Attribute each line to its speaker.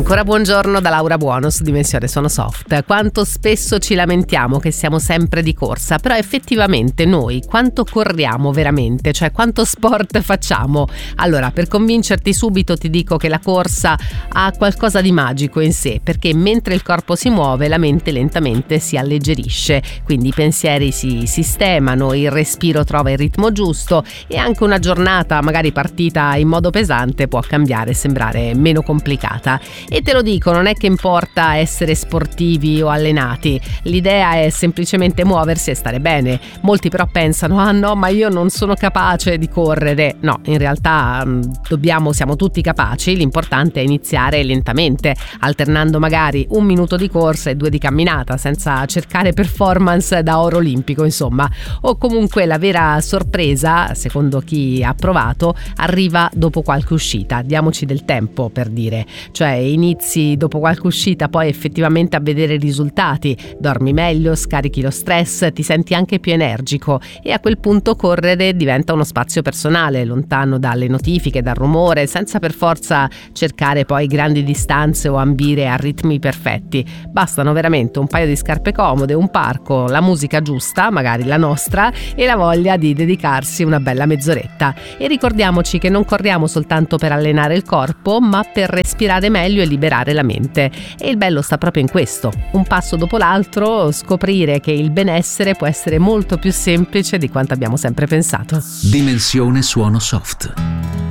Speaker 1: Ancora buongiorno da Laura Buono su Dimensione Suono Soft. Quanto spesso ci lamentiamo che siamo sempre di corsa, però effettivamente noi quanto corriamo veramente? Cioè quanto sport facciamo? Allora, per convincerti subito ti dico che la corsa ha qualcosa di magico in sé, perché mentre il corpo si muove la mente lentamente si alleggerisce, quindi i pensieri si sistemano, il respiro trova il ritmo giusto e anche una giornata magari partita in modo pesante può cambiare e sembrare meno complicata. E te lo dico, non è che importa essere sportivi o allenati, l'idea è semplicemente muoversi e stare bene. Molti però pensano: ah no, ma io non sono capace di correre. No, in realtà siamo tutti capaci, l'importante è iniziare lentamente, alternando magari 1 minuto di corsa e 2 di camminata, senza cercare performance da oro olimpico, insomma. O comunque la vera sorpresa, secondo chi ha provato, arriva dopo qualche uscita. Diamoci del tempo, per dire, cioè inizi dopo qualche uscita poi effettivamente a vedere i risultati, dormi meglio, scarichi lo stress, ti senti anche più energico e a quel punto correre diventa uno spazio personale, lontano dalle notifiche, dal rumore, senza per forza cercare poi grandi distanze o ambire a ritmi perfetti. Bastano veramente un paio di scarpe comode, un parco, la musica giusta, magari la nostra, e la voglia di dedicarsi una bella mezz'oretta. E ricordiamoci che non corriamo soltanto per allenare il corpo, ma per respirare meglio e liberare la mente. E il bello sta proprio in questo: un passo dopo l'altro, scoprire che il benessere può essere molto più semplice di quanto abbiamo sempre pensato.
Speaker 2: Dimensione Suono Soft.